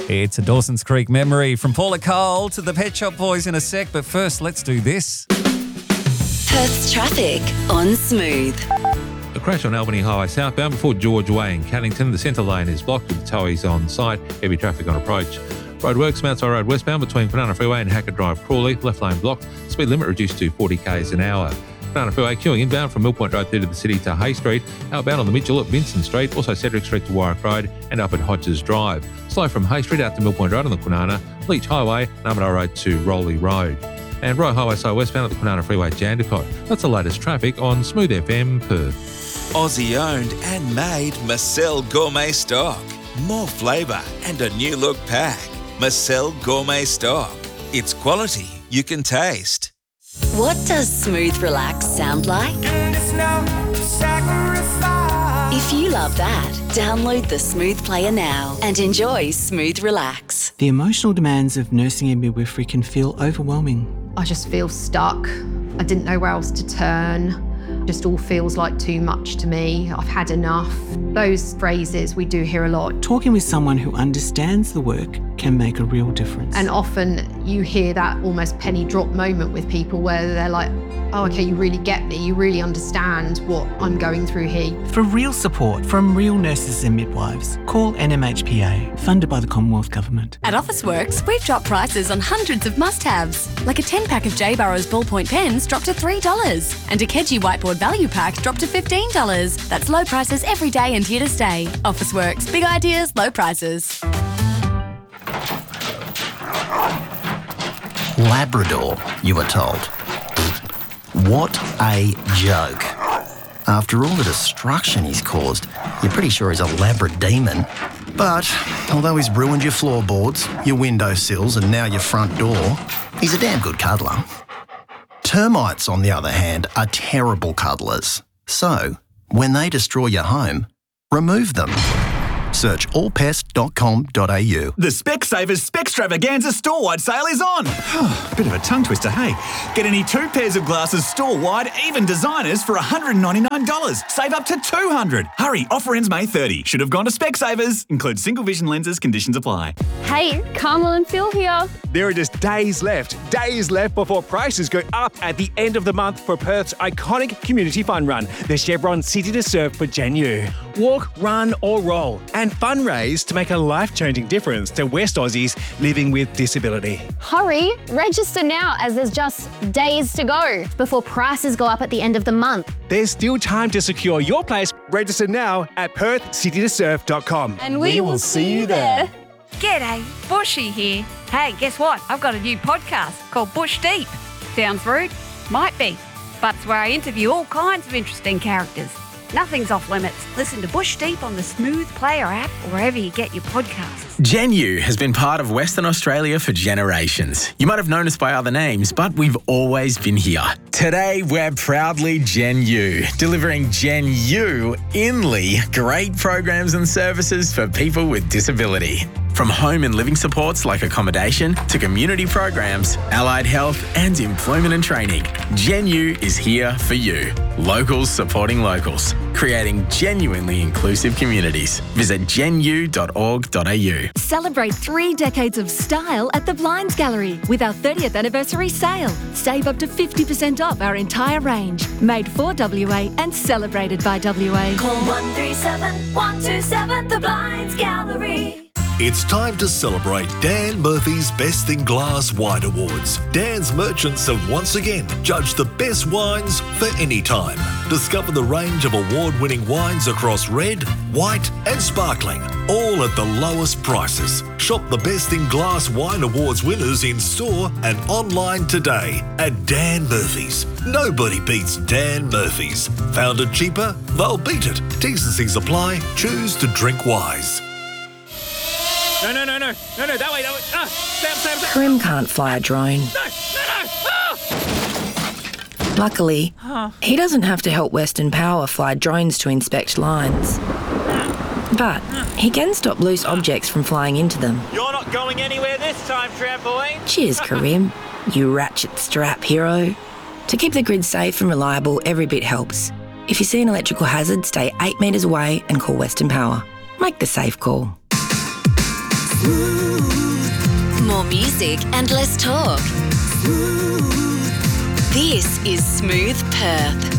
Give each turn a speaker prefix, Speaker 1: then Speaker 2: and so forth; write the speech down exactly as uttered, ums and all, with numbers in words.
Speaker 1: It's a Dawson's Creek memory from Paula Cole to the Pet Shop Boys in a sec, but first let's do this.
Speaker 2: Perth's traffic on Smooth.
Speaker 3: A crash on Albany Highway southbound before George Way in Cannington. The centre lane is blocked with towies on site. Heavy traffic on approach. Roadworks, Mount Si Road westbound between Banana Freeway and Hackett Drive, Crawley. Left lane blocked. Speed limit reduced to forty k's an hour. Banana Freeway queuing inbound from Mill Point Road through to the city to Hay Street. Outbound on the Mitchell at Vincent Street. Also Cedric Street to Warwick Road and up at Hodges Drive. Slow from Hay Street out to Mill Point Road on the Kwinana. Leach Highway, Narmadale Road to Rowley Road. And Royal Highway side westbound at the Kwinana Freeway, Jandakot. That's the latest traffic on Smooth F M Perth.
Speaker 4: Aussie owned and made Marcel Gourmet Stock. More flavour and a new look pack. Marcel Gourmet Stock. It's quality you can taste.
Speaker 2: What does Smooth Relax sound like? If you love that, download the Smooth Player now and enjoy Smooth Relax.
Speaker 5: The emotional demands of nursing and midwifery can feel overwhelming.
Speaker 6: I just feel stuck. I didn't know where else to turn. Just all feels like too much to me. I've had enough. Those phrases we do hear a lot.
Speaker 5: Talking with someone who understands the work can make a real difference.
Speaker 6: And often you hear that almost penny drop moment with people where they're like, oh, okay, you really get me. You really understand what I'm going through here.
Speaker 5: For real support from real nurses and midwives, call N M H P A, funded by the Commonwealth Government.
Speaker 7: At Officeworks, we've dropped prices on hundreds of must-haves, like a ten-pack of J. Burrows ballpoint pens dropped to three dollars and a Keji whiteboard value pack dropped to fifteen dollars. That's low prices every day and here to stay. Officeworks, big ideas, low prices.
Speaker 8: Labrador, you were told. What a joke. After all the destruction he's caused, you're pretty sure he's a Labra demon. But although he's ruined your floorboards, your windowsills and now your front door, he's a damn good cuddler. Termites, on the other hand, are terrible cuddlers. So, when they destroy your home, remove them. Search all pest dot com dot a u.
Speaker 9: The Specsavers Spextravaganza store-wide sale is on. Bit of a tongue twister, hey? Get any two pairs of glasses store-wide, even designers, for one hundred ninety-nine dollars. Save up to two hundred dollars. Hurry, offer ends May thirtieth. Should have gone to Specsavers. Includes single vision lenses, conditions apply.
Speaker 10: Hey, Carmel and Phil here.
Speaker 11: There are just days left, days left before prices go up at the end of the month for Perth's iconic community fun run, the Chevron City to Surf for Gen U. Walk, run or roll and fundraise to make a life-changing difference to West Aussies living with disability.
Speaker 10: Hurry, register now as there's just days to go before prices go up at the end of the month.
Speaker 11: There's still time to secure your place. Register now at perth city to surf dot com.
Speaker 12: And we, we will see you there.
Speaker 13: G'day, Bushy here. Hey, guess what? I've got a new podcast called Bush Deep. Sounds rude? Might be. But it's where I interview all kinds of interesting characters. Nothing's off limits. Listen to Bush Deep on the Smooth Player app or wherever you get your podcasts.
Speaker 14: Gen U has been part of Western Australia for generations. You might have known us by other names, but we've always been here. Today, we're proudly Gen U, delivering Gen U inly great programs and services for people with disability. From home and living supports like accommodation to community programs, allied health and employment and training, Gen U is here for you. Locals supporting locals, creating genuinely inclusive communities. Visit gen u dot org dot a u.
Speaker 15: Celebrate three decades of style at the Blinds Gallery with our thirtieth anniversary sale. Save up to fifty percent off our entire range, made for W A and celebrated by W A.
Speaker 16: Call one three seven, one two seven, the Blinds Gallery.
Speaker 17: It's time to celebrate Dan Murphy's Best in Glass Wine Awards. Dan's merchants have once again judged the best wines for any time. Discover the range of award-winning wines across red, white and sparkling, all at the lowest prices. Shop the Best in Glass Wine Awards winners in store and online today at Dan Murphy's. Nobody beats Dan Murphy's. Found it cheaper? They'll beat it. T's and C's apply. Choose to drink wise.
Speaker 11: No, no, no, no, no, no, that way, that way. Ah, Sam, Sam, Sam.
Speaker 18: Karim can't fly a drone.
Speaker 11: No, no, no. Ah!
Speaker 18: Luckily,
Speaker 11: huh.
Speaker 18: he doesn't have to help Western Power fly drones to inspect lines. But he can stop loose objects from flying into them.
Speaker 19: You're not going anywhere this time, trampoline.
Speaker 18: Cheers, Karim, you ratchet strap hero. To keep the grid safe and reliable, every bit helps. If you see an electrical hazard, stay eight metres away and call Western Power. Make the safe call.
Speaker 16: Ooh.
Speaker 2: More music and less talk. This is Smooth Perth.